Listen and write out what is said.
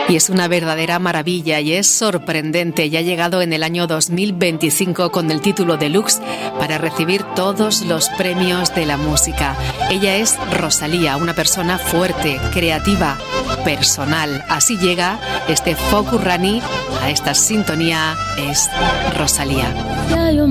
Y es una verdadera maravilla y es sorprendente. Ya ha llegado en el año 2025 con el título Deluxe para recibir todos los premios de la música. Ella es Rosalía, una persona fuerte, creativa, personal. Así llega este Focus Rani a esta sintonía, es Rosalía. Ya yo